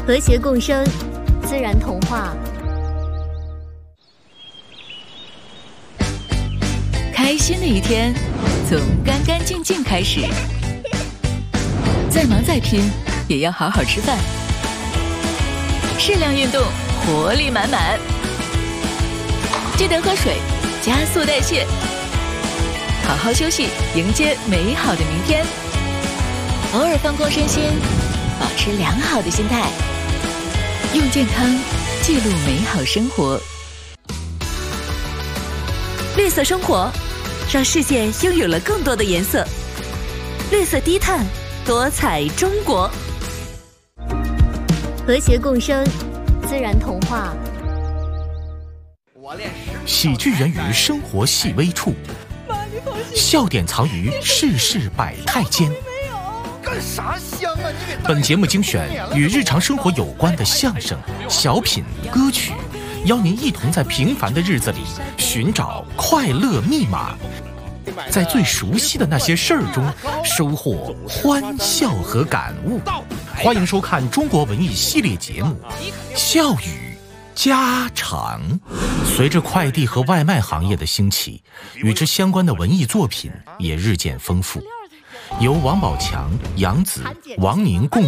和谐共生，自然童话。 开心的一天，从干干净净开始。再忙再拼，也要好好吃饭。适量运动，活力满满。记得喝水，加速代谢。好好休息，迎接美好的明天。偶尔放空身心，保持良好的心态。用健康记录美好生活。绿色生活，让世界拥有了更多的颜色。绿色低碳，多彩中国。 和谐共生，自然童话。 喜剧源于生活细微处，笑点藏于世事百态间。 干啥香啊？你给本节目精选与日常生活有关的相声、小品、歌曲，邀您一同在平凡的日子里寻找快乐密码，在最熟悉的那些事儿中收获欢笑和感悟。欢迎收看中国文艺系列节目《笑语家常》。随着快递和外卖行业的兴起，与之相关的文艺作品也日渐丰富。由王宝强、杨紫、王宁共